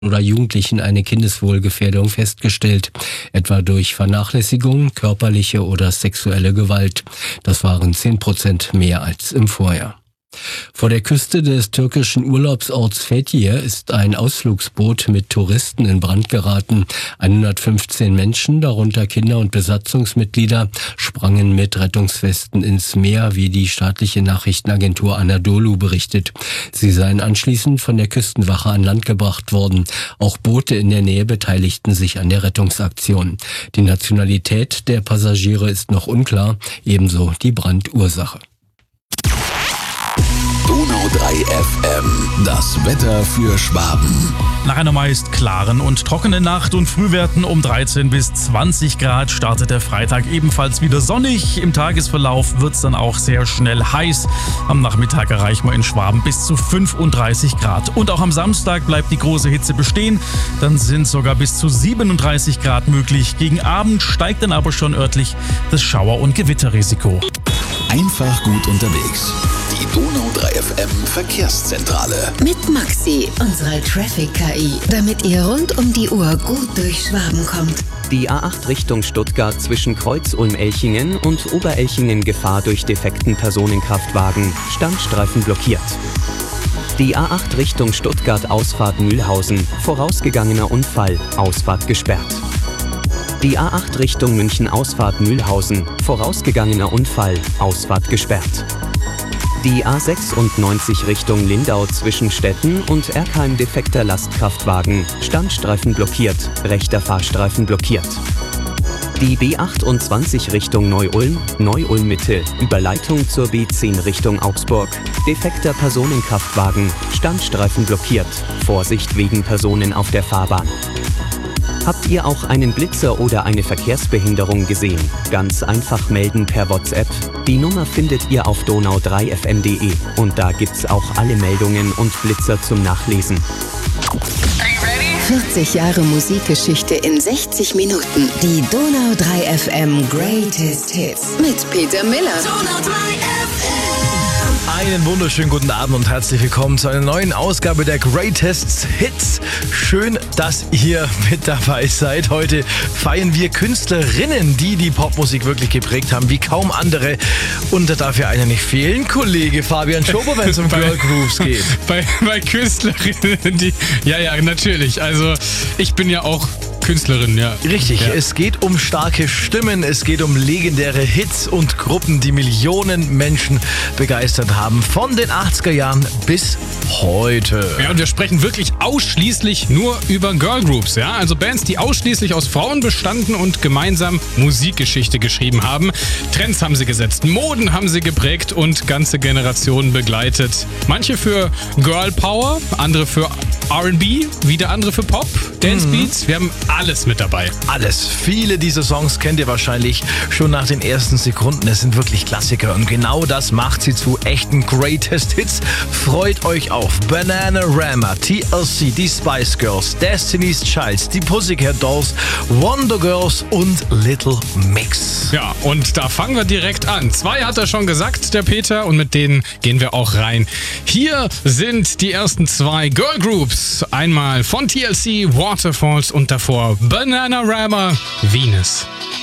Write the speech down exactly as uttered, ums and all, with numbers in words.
oder Jugendlichen eine Kindeswohlgefährdung festgestellt, etwa durch Vernachlässigung, körperliche oder sexuelle Gewalt. Das waren zehn Prozent mehr als im Vorjahr. Vor der Küste des türkischen Urlaubsorts Fethiye ist ein Ausflugsboot mit Touristen in Brand geraten. hundertfünfzehn Menschen, darunter Kinder und Besatzungsmitglieder, sprangen mit Rettungswesten ins Meer, wie die staatliche Nachrichtenagentur Anadolu berichtet. Sie seien anschließend von der Küstenwache an Land gebracht worden. Auch Boote in der Nähe beteiligten sich an der Rettungsaktion. Die Nationalität der Passagiere ist noch unklar, ebenso die Brandursache. Donau drei F M, das Wetter für Schwaben. Nach einer meist klaren und trockenen Nacht und Frühwerten um dreizehn bis zwanzig Grad startet der Freitag ebenfalls wieder sonnig. Im Tagesverlauf wird es dann auch sehr schnell heiß. Am Nachmittag erreichen wir in Schwaben bis zu fünfunddreißig Grad. Und auch am Samstag bleibt die große Hitze bestehen. Dann sind sogar bis zu siebenunddreißig Grad möglich. Gegen Abend steigt dann aber schon örtlich das Schauer- und Gewitterrisiko. Einfach gut unterwegs. Die Donau drei F M Verkehrszentrale. Mit Maxi, unserer Traffic-K I, damit ihr rund um die Uhr gut durch Schwaben kommt. Die A acht Richtung Stuttgart zwischen Kreuz-Ulm-Elchingen und Oberelchingen Gefahr durch defekten Personenkraftwagen. Standstreifen blockiert. Die A acht Richtung Stuttgart Ausfahrt Mühlhausen. Vorausgegangener Unfall. Ausfahrt gesperrt. Die A acht Richtung München Ausfahrt Mühlhausen. Vorausgegangener Unfall. Ausfahrt gesperrt. Die A sechsundneunzig Richtung Lindau zwischen Stetten und Erkheim defekter Lastkraftwagen. Standstreifen blockiert. Rechter Fahrstreifen blockiert. Die B achtundzwanzig Richtung Neu-Ulm, Neu-Ulm Mitte, Überleitung zur B zehn Richtung Augsburg. Defekter Personenkraftwagen. Standstreifen blockiert. Vorsicht wegen Personen auf der Fahrbahn. Habt ihr auch einen Blitzer oder eine Verkehrsbehinderung gesehen? Ganz einfach melden per WhatsApp. Die Nummer findet ihr auf donau drei f m punkt de und da gibt's auch alle Meldungen und Blitzer zum Nachlesen. vierzig Jahre Musikgeschichte in sechzig Minuten. Die Donau drei F M Greatest Hits mit Peter Miller. Donau drei F M. Einen wunderschönen guten Abend und herzlich willkommen zu einer neuen Ausgabe der Greatest Hits. Schön, dass ihr mit dabei seid. Heute feiern wir Künstlerinnen, die die Popmusik wirklich geprägt haben, wie kaum andere. Und da darf ja einer nicht fehlen, Kollege Fabian Schober, wenn es um Girl Grooves geht. Bei, bei Künstlerinnen, die... Ja, ja, natürlich. Also ich bin ja auch Künstlerin, ja. Richtig, ja. Es geht um starke Stimmen, es geht um legendäre Hits und Gruppen, die Millionen Menschen begeistert haben. Von den achtziger Jahren bis heute. Ja, und wir sprechen wirklich ausschließlich nur über Girlgroups, ja. Also Bands, die ausschließlich aus Frauen bestanden und gemeinsam Musikgeschichte geschrieben haben. Trends haben sie gesetzt, Moden haben sie geprägt und ganze Generationen begleitet. Manche für Girl Power, andere für R and B, wieder andere für Pop, Dance Beats. Wir haben alles mit dabei. Alles. Viele dieser Songs kennt ihr wahrscheinlich schon nach den ersten Sekunden. Es sind wirklich Klassiker und genau das macht sie zu echten Greatest Hits. Freut euch auf Bananarama, T L C, die Spice Girls, Destiny's Child, die Pussycat Dolls, Wonder Girls und Little Mix. Ja, und da fangen wir direkt an. Zwei hat er schon gesagt, der Peter, und mit denen gehen wir auch rein. Hier sind die ersten zwei Girl Groups. Einmal von T L C, Waterfalls und davor Bananarama, Venus.